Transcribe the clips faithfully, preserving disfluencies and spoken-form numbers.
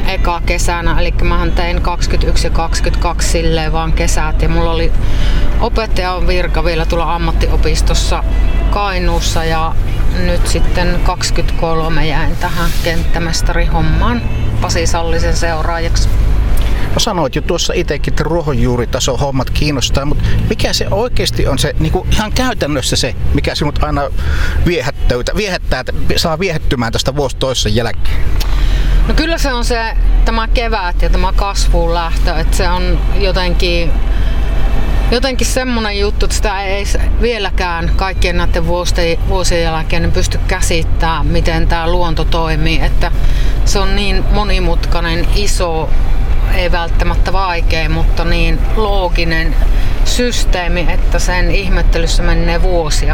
eka kesänä, eli mä tein kaksikymmentäyksi ja kaksikymmentäkaksi silleen vaan kesät ja mulla oli opettajan virka vielä tuolla ammattiopistossa Kainuussa ja nyt sitten kaksikymmentäkolme jäin tähän kenttämestarihommaan Pasi Sallisen seuraajaksi. No sanoit jo tuossa itsekin, että ruohonjuuritason hommat kiinnostaa, mutta mikä se oikeasti on se niin kuin ihan käytännössä se, mikä sinut aina viehättää, viehättää saa viehättymään tästä vuosi toisessa jälkeen? No kyllä se on se tämä kevät ja tämä kasvuun lähtö, että se on jotenkin, jotenkin semmoinen juttu, että sitä ei vieläkään kaikkien näiden vuosien jälkeen pysty käsittämään, miten tämä luonto toimii, että se on niin monimutkainen, iso, ei välttämättä vaikea, mutta niin looginen systeemi, että sen ihmettelyssä menee vuosia.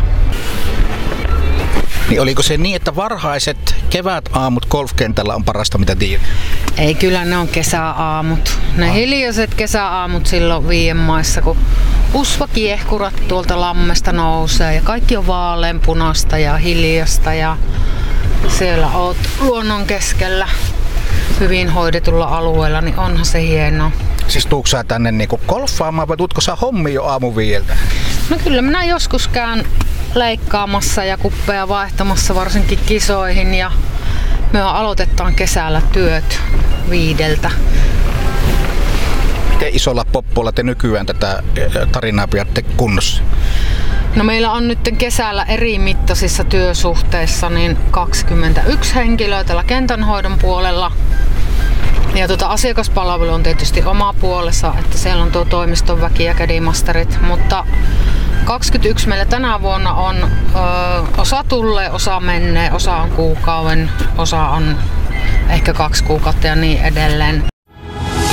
Niin oliko se niin, että varhaiset kevätaamut golfkentällä on parasta mitä tiedät? Ei, kyllä ne on kesäaamut. Ne ah. hiljaiset kesäaamut silloin viien maissa, kun usvakiehkurat tuolta lammesta nousee ja kaikki on vaaleanpunasta ja hiljasta ja siellä oot luonnon keskellä hyvin hoidetulla alueella, niin onhan se hienoa. Siis tuutko sä tänne niinku golfaamaan vai tuutko sä hommiin jo aamuviieltä? No kyllä minä joskus käyn leikkaamassa ja kuppeja vaihtamassa varsinkin kisoihin ja me aloitetaan kesällä työt viideltä. Miten isolla poppolla te nykyään tätä tarinaa pidätte kunnossa? No meillä on nyt kesällä eri mittaisissa työsuhteissa niin kaksikymmentäyksi henkilöä tällä kentänhoidon puolella. Ja tuota, asiakaspalvelu on tietysti oma puolessa, että siellä on tuo toimiston väki ja caddymasterit, mutta kaksikymmentäyksi meillä tänä vuonna on ö, osa tulee, osa menee, osa on kuukauden, osa on ehkä kaksi kuukautta ja niin edelleen.